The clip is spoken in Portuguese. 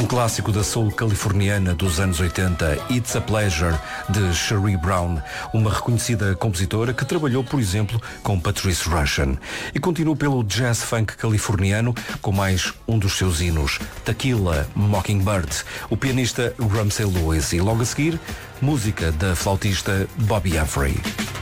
clássico da soul californiana dos anos 80, It's a Pleasure, de Cherie Brown, uma reconhecida compositora que trabalhou, por exemplo, com Patrice Rushen. E continua pelo jazz funk californiano com mais um dos seus hinos, Tequila Mockingbird, o pianista Ramsey Lewis, e logo a seguir, música da flautista Bobby Humphrey.